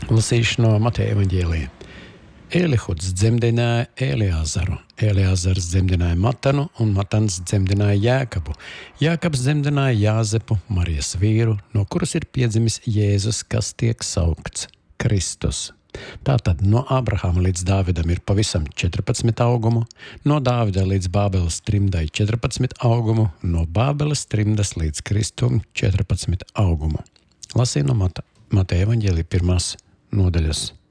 Lasīšu no Mateja evaņģēlija. Elihuds dzemdināja Eleazaru, Eleazars dzemdināja Matanu un Matans dzemdināja Jēkabu. Jēkabs dzemdināja Jāzepu, Marijas vīru, no kuras ir piedzimis Jēzus, kas tiek saukts Kristus. Tātad no Abrahama līdz Dāvidam ir pavisam 14 augumu, no Dāvida līdz Bābeles trimdai 14 augumu, no Bābeles trimdas līdz Kristum 14 augumu. Lasīju no Mateja evaņģēlija 1. nodaļas.